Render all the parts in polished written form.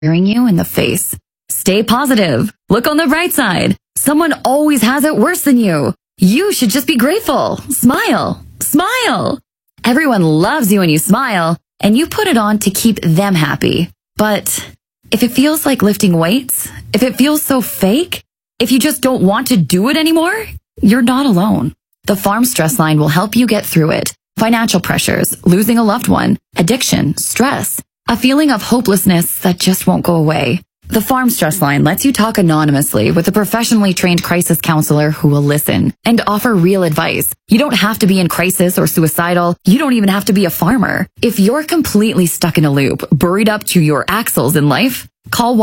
staring you in the face. Stay positive. Look on the bright side. Someone always has it worse than you. You should just be grateful. Smile. Smile. Everyone loves you when you smile, and you put it on to keep them happy. But if it feels like lifting weights, if it feels so fake, if you just don't want to do it anymore, you're not alone. The Farm Stress Line will help you get through it. Financial pressures, losing a loved one, addiction, stress, a feeling of hopelessness that just won't go away. The Farm Stress Line lets you talk anonymously with a professionally trained crisis counselor who will listen and offer real advice. You don't have to be in crisis or suicidal. You don't even have to be a farmer. If you're completely stuck in a loop, buried up to your axles in life, call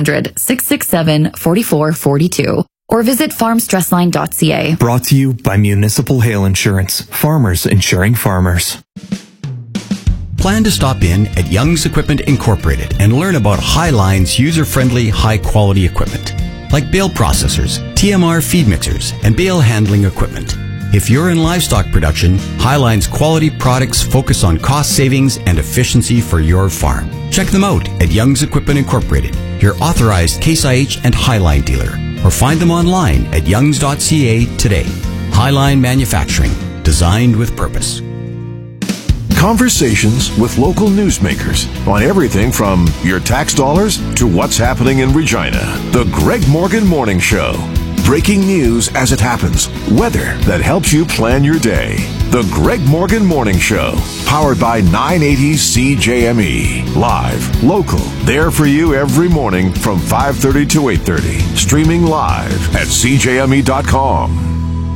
1-800-667-4442 or visit farmstressline.ca. Brought to you by Municipal Hail Insurance. Farmers insuring farmers. Plan to stop in at Young's Equipment Incorporated and learn about Highline's user-friendly, high-quality equipment, like bale processors, TMR feed mixers, and bale handling equipment. If you're in livestock production, Highline's quality products focus on cost savings and efficiency for your farm. Check them out at Young's Equipment Incorporated, your authorized Case IH and Highline dealer, or find them online at youngs.ca today. Highline Manufacturing, designed with purpose. Conversations with local newsmakers on everything from your tax dollars to what's happening in Regina. The Greg Morgan Morning Show. Breaking news as it happens. Weather that helps you plan your day. The Greg Morgan Morning Show. Powered by 980 CJME. Live, local, there for you every morning from 5:30 to 8:30. Streaming live at CJME.com.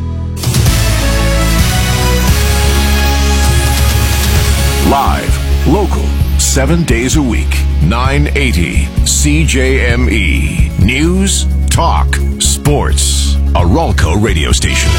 Live, local, 7 days a week. 980 CJME. News, talk, sports. A Ralco radio station.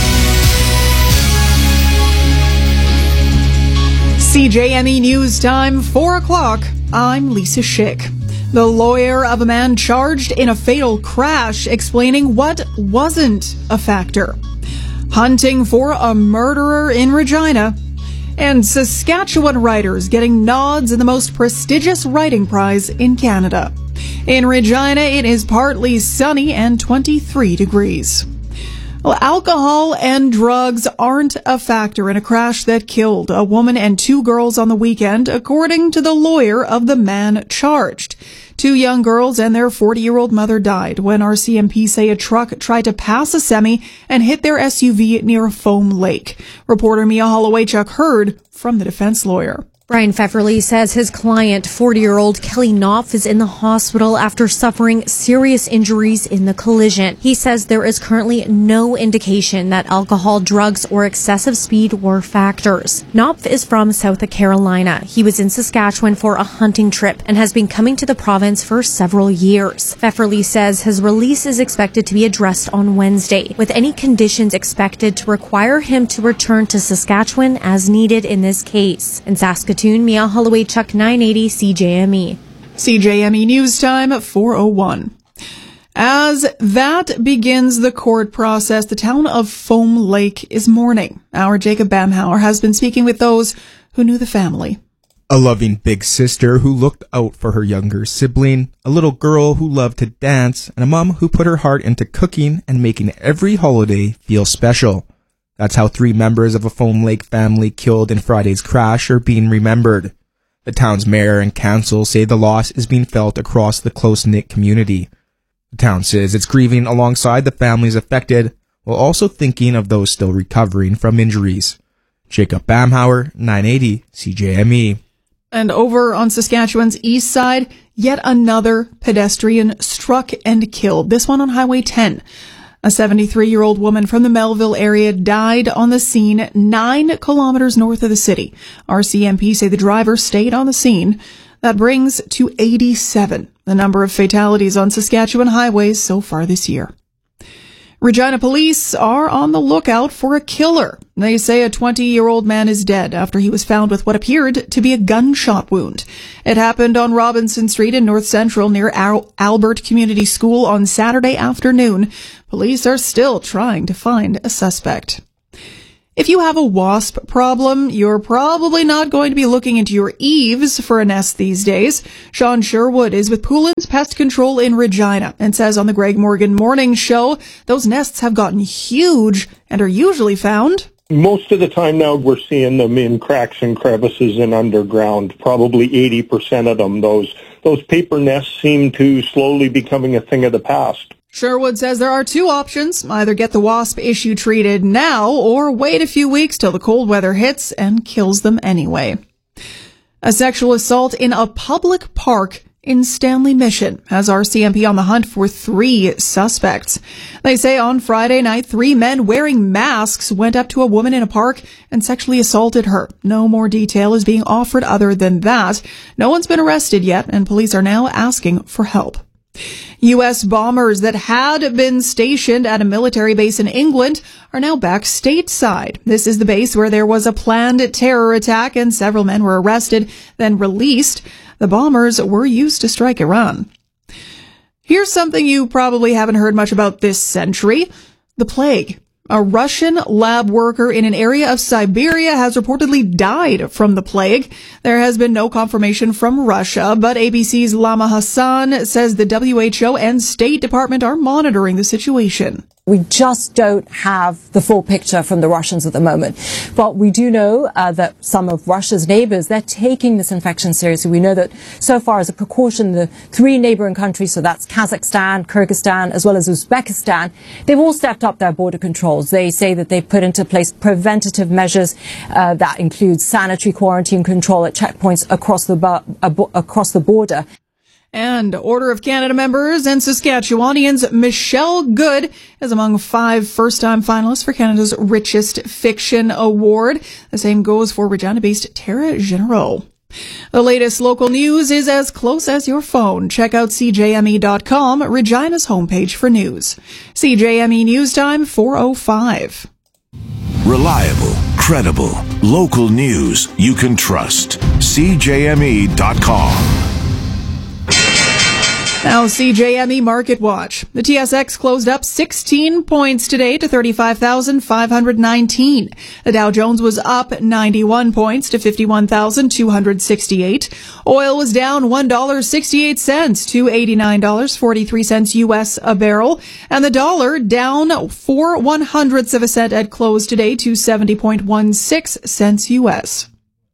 CJME News Time, 4 o'clock. I'm Lisa Schick. The lawyer of a man charged in a fatal crash explaining what wasn't a factor. Hunting for a murderer in Regina. And Saskatchewan writers getting nods in the most prestigious writing prize in Canada. In Regina, it is partly sunny and 23 degrees. Well, alcohol and drugs aren't a factor in a crash that killed a woman and 2 girls on the weekend, according to the lawyer of the man charged. 2 young girls and their 40-year-old mother died when RCMP say a truck tried to pass a semi and hit their SUV near Foam Lake. Reporter Mia Hollowaychuk heard from the defense lawyer. Brian Pfefferly says his client, 40-year-old Kelly Knopf, is in the hospital after suffering serious injuries in the collision. He says there is currently no indication that alcohol, drugs, or excessive speed were factors. Knopf is from South Carolina. He was in Saskatchewan for a hunting trip and has been coming to the province for several years. Pfefferly says his release is expected to be addressed on Wednesday, with any conditions expected to require him to return to Saskatchewan as needed in this case. In Saskatoon, Mia Hollowaychuk, 980 CJME. CJME News Time, 4:01. As that begins the court process, the town of Foam Lake is mourning. Our Jacob Bamhauer has been speaking with those who knew the family. A loving big sister who looked out for her younger sibling, a little girl who loved to dance, and a mom who put her heart into cooking and making every holiday feel special. That's how 3 members of a Foam Lake family killed in Friday's crash are being remembered. The town's mayor and council say the loss is being felt across the close-knit community. The town says it's grieving alongside the families affected, while also thinking of those still recovering from injuries. Jacob Bamhauer, 980 CJME. And over on Saskatchewan's east side, yet another pedestrian struck and killed, this one on Highway 10. A 73-year-old woman from the Melville area died on the scene 9 kilometers north of the city. RCMP say the driver stayed on the scene. That brings to 87 the number of fatalities on Saskatchewan highways so far this year. Regina police are on the lookout for a killer. They say a 20-year-old man is dead after he was found with what appeared to be a gunshot wound. It happened on Robinson Street in North Central near Albert Community School on Saturday afternoon. Police are still trying to find a suspect. If you have a wasp problem, you're probably not going to be looking into your eaves for a nest these days. Sean Sherwood is with Poulin's Pest Control in Regina and says on the Greg Morgan Morning Show, those nests have gotten huge and are usually found. Most of the time now we're seeing them in cracks and crevices and underground, probably 80% of them. Those paper nests seem to slowly becoming a thing of the past. Sherwood says there are two options. Either get the wasp issue treated now or wait a few weeks till the cold weather hits and kills them anyway. A sexual assault in a public park in Stanley Mission has RCMP on the hunt for 3 suspects. They say on Friday night, 3 men wearing masks went up to a woman in a park and sexually assaulted her. No more detail is being offered other than that. No one's been arrested yet, and police are now asking for help. U.S. bombers that had been stationed at a military base in England are now back stateside. This is the base where there was a planned terror attack and several men were arrested, then released. The bombers were used to strike Iran. Here's something you probably haven't heard much about this century: the plague. A Russian lab worker in an area of Siberia has reportedly died from the plague. There has been no confirmation from Russia, but ABC's Lama Hassan says the WHO and State Department are monitoring the situation. We just don't have the full picture from the Russians at the moment. But we do know that some of Russia's neighbors, they're taking this infection seriously. We know that so far as a precaution, the 3 neighboring countries, so that's Kazakhstan, Kyrgyzstan, as well as Uzbekistan, they've all stepped up their border controls. They say that they've put into place preventative measures that include sanitary quarantine control at checkpoints across the border. And Order of Canada members and Saskatchewanians Michelle Good is among 5 first-time finalists for Canada's Richest Fiction Award. The same goes for Regina-based Tara General. The latest local news is as close as your phone. Check out CJME.com, Regina's homepage for news. CJME News Time, 4:05. Reliable, credible, local news you can trust. CJME.com. Now, CJME Market Watch. The TSX closed up 16 points today to 35,519. The Dow Jones was up 91 points to 51,268. Oil was down $1.68 to $89.43 U.S. a barrel. And the dollar down 0.04 of a cent at close today to 70.16 cents U.S.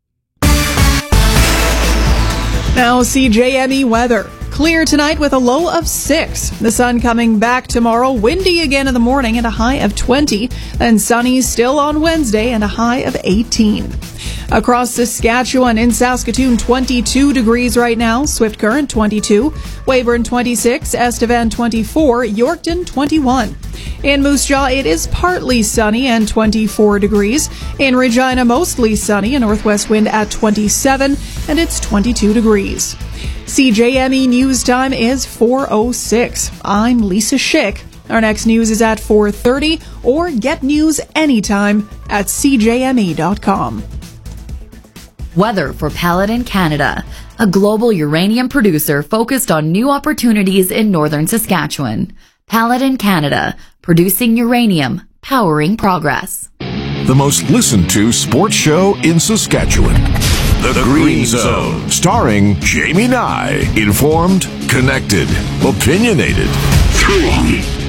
Now, CJME weather. Clear tonight with a low of 6. The sun coming back tomorrow. Windy again in the morning and a high of 20. Then sunny still on Wednesday and a high of 18. Across Saskatchewan, in Saskatoon, 22 degrees right now. Swift Current, 22. Weyburn, 26. Estevan, 24. Yorkton, 21. In Moose Jaw, it is partly sunny and 24 degrees. In Regina, mostly sunny, a northwest wind at 27, and it's 22 degrees. CJME News Time is 4:06. I'm Lisa Schick. Our next news is at 4:30, or get news anytime at CJME.com. Weather for Paladin Canada, a global uranium producer focused on new opportunities in northern Saskatchewan. Paladin Canada, producing uranium, powering progress. The most listened to sports show in Saskatchewan. The Green Zone, starring Jamie Nye. Informed, connected, opinionated. 3